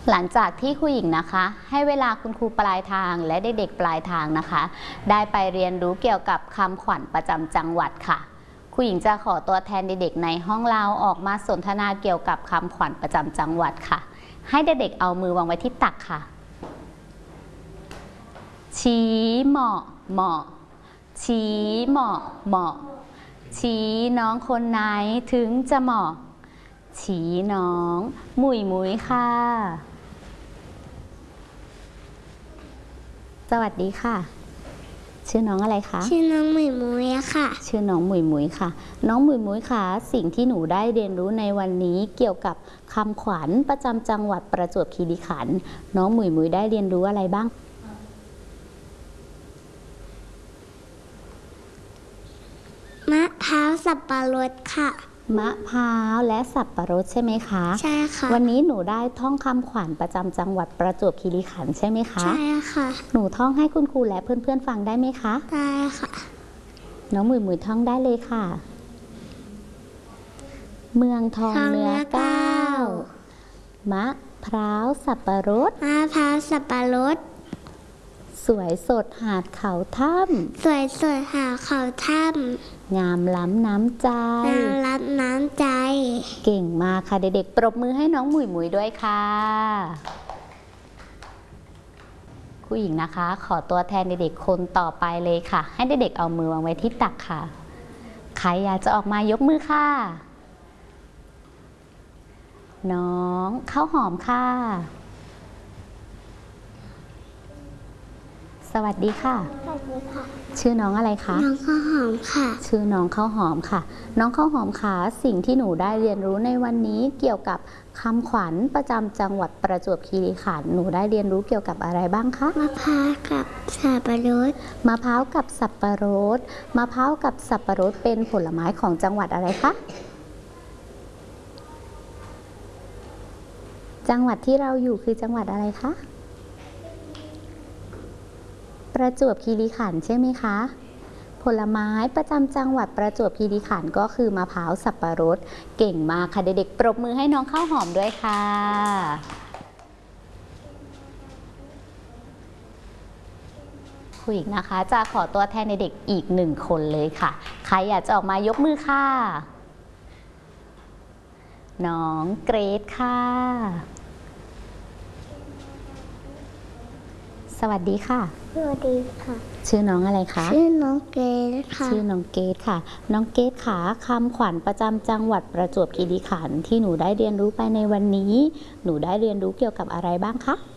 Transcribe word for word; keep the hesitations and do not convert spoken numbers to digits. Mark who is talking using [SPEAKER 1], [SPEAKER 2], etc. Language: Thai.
[SPEAKER 1] หลังจากที่ครูหญิงนะคะให้เวลาคุณครูปลายทางและเด็กๆปลายทางนะคะได้ไปเรียนรู้เกี่ยวกับคำขวัญประจำจังหวัดค่ะครูหญิงจะขอตัวแทนเด็กๆในห้องเราออกมาสนทนาเกี่ยวกับคำขวัญประจำจังหวัดค่ะให้เด็กๆเอามือวางไว้ที่ตักค่ะชี้เหมาะเหมาะชี้เหมาะเหมาะชี้น้องคนไหนถึงจะเหมาะชี้น้องหมุยหมุยค่ะสวัสดีค่ะชื่อน้องอะไรคะ
[SPEAKER 2] ชื่อน้องหมุยหมุยค่ะ
[SPEAKER 1] ชื่อน้องหมุยหมุยค่ะน้องหมุยหมุยค่ะสิ่งที่หนูได้เรียนรู้ในวันนี้เกี่ยวกับคำขวัญประจำจังหวัดประจวบคีรีขันธ์น้องหมุยหมุยได้เรียนรู้อะไรบ้าง
[SPEAKER 2] มะพร้าวสับปะรดค่ะ
[SPEAKER 1] มะพร้าวและสับปะรดใช่ไหมคะ
[SPEAKER 2] ใช่ค่ะ
[SPEAKER 1] วันนี้หนูได้ท่องคำขวัญประจำจังหวัดประจวบคีรีขันธ์ใช่ไหมคะ
[SPEAKER 2] ใช่ค่ะ
[SPEAKER 1] หนูท่องให้คุณครูและเพื่อนๆฟังได้ไหมคะ
[SPEAKER 2] ได้ค่ะ
[SPEAKER 1] น้องหมุยหมุยท่องได้เลยค่ะเมืองทองเนื้อก้าวมะพร้าวสับปะรด
[SPEAKER 2] มะพร้าวสับปะรด
[SPEAKER 1] สวยสดหาดเขาถ้
[SPEAKER 2] ำสวยสดหาดเขาถ้
[SPEAKER 1] ำงามล้ำน้ำใจ
[SPEAKER 2] งามล้ำน้ำใจ
[SPEAKER 1] เก่งมากค่ะเด็กๆปรบมือให้น้องหมุยหมุยด้วยค่ะครูหญิงนะคะขอตัวแทนเด็กๆคนต่อไปเลยค่ะให้เด็กๆเอามือวางไว้ที่ตักค่ะใครอยากจะออกมายกมือค่ะน้องข้าวหอมค่ะสวัสดีค่ะ
[SPEAKER 2] สวัสดีค่ะ
[SPEAKER 1] ชื่อน้องอะไรคะ
[SPEAKER 2] น้องข้าวหอมค่ะ
[SPEAKER 1] ชื่อน้องข้าวหอมค่ะน้องข้าวหอมค่ะสิ่งที่หนูได้เรียนรู้ในวันนี้เกี่ยวกับคำขวัญประจำจังหวัดประจวบคีรีขันธ์หนูได้เรียนรู้เกี่ยวกับอะไรบ้างคะ
[SPEAKER 2] มะพร้าวกับสับปะรด
[SPEAKER 1] มะพร้าวกับสับปะรดมะพร้าวกับสับปะรดเป็นผลไม้ของจังหวัดอะไรคะจังหวัดที่เราอยู่คือจังหวัดอะไรคะประจวบคีรีขันธ์ใช่ไหมคะผลไม้ประจำจังหวัดประจวบคีรีขันธ์ก็คือมะพร้าวสับปะรดเก่งมากค่ะเด็กๆปรบมือให้น้องข้าวหอมด้วยค่ะครูหญิงนะคะจะขอตัวแทนเด็กๆอีกหนึ่งคนเลยค่ะใครอยากจะออกมายกมือค่ะน้องเกรซค่ะสวัสดีค่ะ
[SPEAKER 2] สวัสดีค่ะ
[SPEAKER 1] ชื่อน้องอะไรคะ
[SPEAKER 2] ชื่อน้องเกดค่ะ
[SPEAKER 1] ชื่อน้องเกดค่ะน้องเกดค่ะคำขวัญประจำจังหวัดประจวบคีรีขันธ์ที่หนูได้เรียนรู้ไปในวันนี้หนูได้เรียนรู้เกี่ยวกับอะไรบ้างคะ